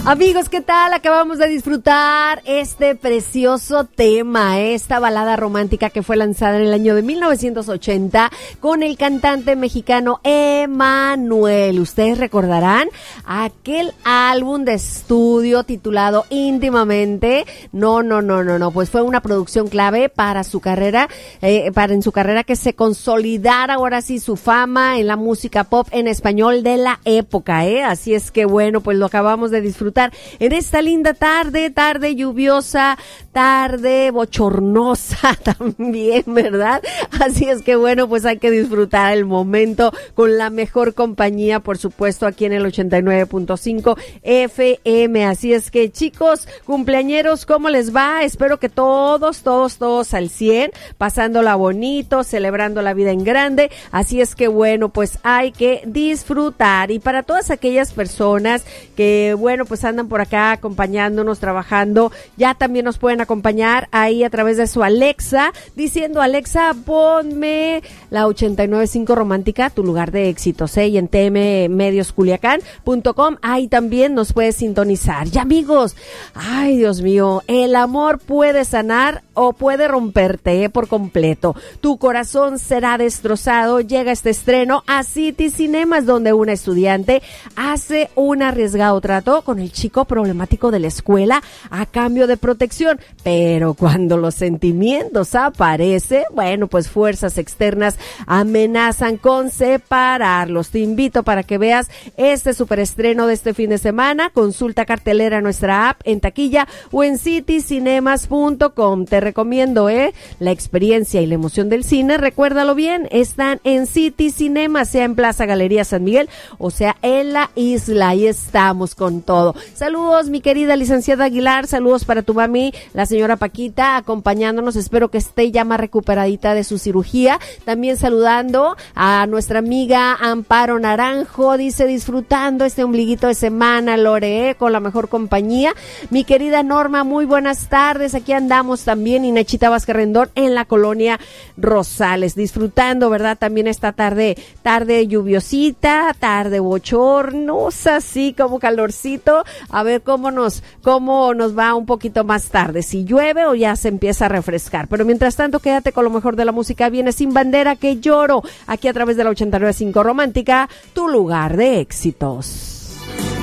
Amigos, ¿qué tal? Acabamos de disfrutar este precioso tema, esta balada romántica que fue lanzada en el año de 1980 con el cantante mexicano Emmanuel. Ustedes recordarán aquel álbum de estudio titulado Íntimamente. No, pues fue una producción clave para su carrera, en su carrera que se consolidara ahora sí su fama en la música pop en español de la época, Así es que bueno, pues lo acabamos de disfrutar en esta linda tarde lluviosa, tarde bochornosa también, ¿verdad? Así es que bueno, pues hay que disfrutar el momento con la mejor compañía, por supuesto, aquí en el 89.5 FM. Así es que, chicos, cumpleañeros, ¿cómo les va? Espero que todos al 100, pasándola bonito, celebrando la vida en grande. Así es que bueno, pues hay que disfrutar. Y para todas aquellas personas que, bueno, pues andan por acá acompañándonos, trabajando, ya también nos pueden acompañar ahí a través de su Alexa, diciendo: Alexa, ponme la 89.5 Romántica, tu lugar de éxitos, y en tmmediosculiacán.com, ahí también nos puedes sintonizar. Y amigos, ay Dios mío, el amor puede sanar o puede romperte, por completo. Tu corazón será destrozado. Llega este estreno a City Cinemas, donde una estudiante hace un arriesgado trato con el chico problemático de la escuela a cambio de protección, pero cuando los sentimientos aparecen, bueno, pues fuerzas externas amenazan con separarlos. Te invito para que veas este superestreno de este fin de semana. Consulta cartelera en nuestra app, en taquilla o en citycinemas.com. Te recomiendo, la experiencia y la emoción del cine. Recuérdalo bien, están en City Cinemas, sea en Plaza Galería San Miguel o sea en la isla. Ahí estamos con todo. Saludos, mi querida licenciada Aguilar, saludos para tu mami, la señora Paquita, acompañándonos. Espero que esté ya más recuperadita de su cirugía. También saludando a nuestra amiga Amparo Naranjo, dice: disfrutando este ombliguito de semana, Lore, con la mejor compañía. Mi querida Norma, muy buenas tardes, aquí andamos también. Y Nachita Vázquez Rendón en la colonia Rosales, disfrutando, ¿verdad? También esta tarde lluviosita, tarde bochornosa, así como calorcito. A ver cómo nos va un poquito más tarde, si llueve o ya se empieza a refrescar. Pero mientras tanto, quédate con lo mejor de la música. Viene Sin Bandera, que lloro, aquí a través de la 89.5 Romántica, tu lugar de éxitos.